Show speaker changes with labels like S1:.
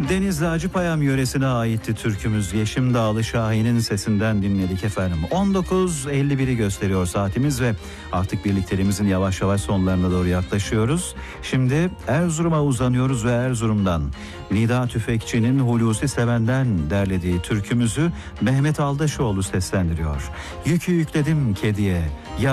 S1: Denizli Acıpayam yöresine aitti türkümüz. Yeşim Dağlı Şahin'in sesinden dinledik efendim. 19.51'i gösteriyor saatimiz ve artık birlikteliğimizin yavaş yavaş sonlarına doğru yaklaşıyoruz. Şimdi Erzurum'a uzanıyoruz ve Erzurum'dan Nida Tüfekçi'nin Hulusi Seven'den derlediği türkümüzü Mehmet Aldaşoğlu seslendiriyor. Yükü yükledim kediye, ya